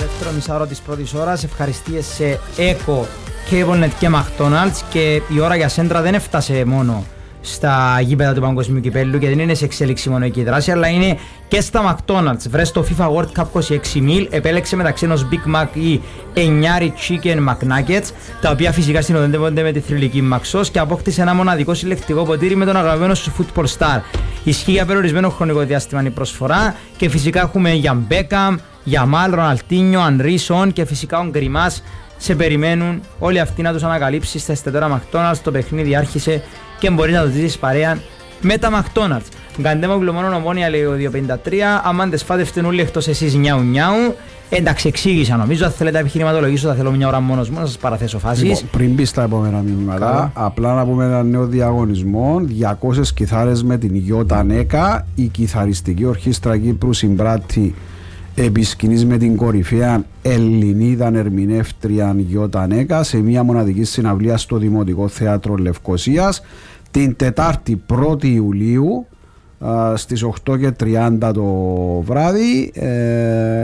δεύτερο μισάωρο της πρώτης ώρας. Ευχαριστίες σε Echo, Cablenet και McDonald's. Και η ώρα για σέντρα δεν έφτασε μόνο στα γήπεδα του Παγκοσμίου Κυπέλλου, γιατί δεν είναι σε εξέλιξη μόνο εκεί η δράση, αλλά είναι και στα McDonald's. Βρες το FIFA World Cup 26 μίλ, επέλεξε μεταξύ ενός Big Mac ή 9 Chicken McNuggets, τα οποία φυσικά συνοδεύονται με τη θρυλική Mac Sauce, και απόκτησε ένα μοναδικό συλλεκτικό ποτήρι με τον αγαπημένο σου Football Star. Ισχύει για περιορισμένο χρονικό διάστημα η προσφορά, και φυσικά έχουμε για Beckham, Yamal, Ronaldinho, Henry, Son και φυσικά ο Grimas. Σε περιμένουν όλοι αυτοί να τους ανακαλύψεις στα εστιατόρια McDonald's. Το παιχνίδι άρχισε και μπορεί να το ζήσεις παρέα με τα McDonald's. Γκαντέμα μόνο Ομόνια, λέει ο 253. Αμάν τες φάτε φτενούλοι εκτός εσείς νιάου νιάου. Εντάξει, εξήγησα νομίζω. Αν θέλετε να επιχειρηματολογήσω, θα θέλω μια ώρα μόνος μου να σας παραθέσω φάσεις. Λοιπόν, πριν μπει στα επόμενα μηνύματα, απλά να πούμε ένα νέο διαγωνισμό. 200 κιθάρες με την Ιώτα Νέκα. Η κιθαριστική ορχήστρα Κύπρου συμπράττει επί σκηνής με την κορυφαία Ελληνίδα ερμηνεύτρια Γιώτα Νέκα σε μια μοναδική συναυλία στο Δημοτικό Θέατρο Λευκωσίας την Τετάρτη 1η Ιουλίου στις 8:30 το βράδυ.